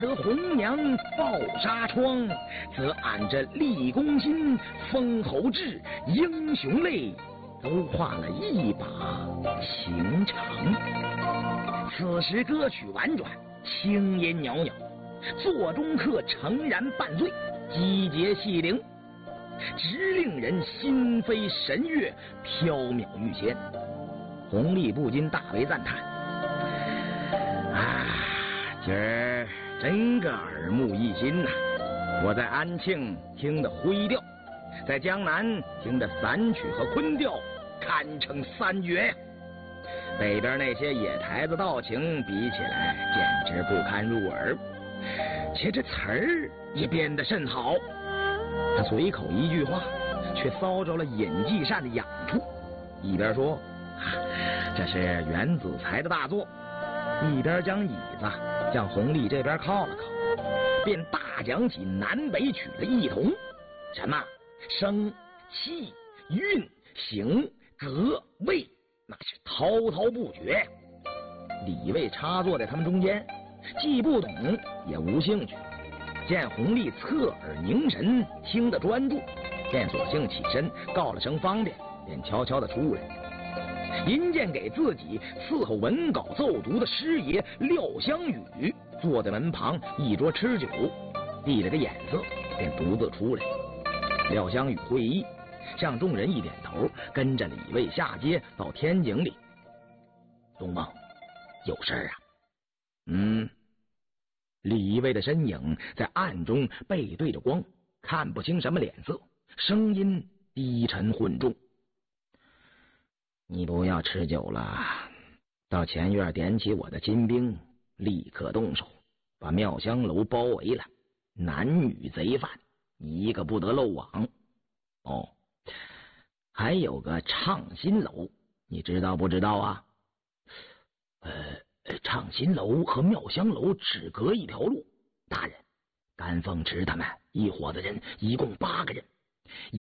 得红娘抱纱窗，则按着立功心、封侯志、英雄泪，都画了一把情长。此时歌曲婉转，清音袅袅，座中客诚然半醉，击节戏灵，直令人心飞神跃，缥缈欲仙。弘历不禁大为赞叹：啊，今儿真个耳目一新呐！我在安庆听的徽调，在江南听的散曲和昆调，堪称三绝呀。北边那些野台子道情比起来，简直不堪入耳。且这词儿也编得甚好。他随口一句话，却搔着了尹继善的痒处，一边说：这是袁子才的大作，一边将椅子向弘历这边靠了靠，便大讲起南北曲的异同，什么声、气、韵、形、格、味，那是滔滔不绝。李卫插坐在他们中间，既不懂也无兴趣。见弘历侧耳凝神，听得专注，便索性起身告了声方便，便悄悄地出来。因见给自己伺候文稿奏读的师爷廖湘宇坐在门旁一桌吃酒，递了个眼色，便独自出来。廖湘宇会意，向众人一点头，跟着李卫下街到天井里。东梦，有事啊？李卫的身影在暗中背对着光，看不清什么脸色，声音低沉混重。你不要吃酒了，到前院点起我的金兵，立刻动手，把妙香楼包围了，男女贼犯一个不得漏网。哦，还有个畅新楼，你知道不知道啊？畅新楼和妙香楼只隔一条路。大人，甘凤池他们一伙子人一共8个人，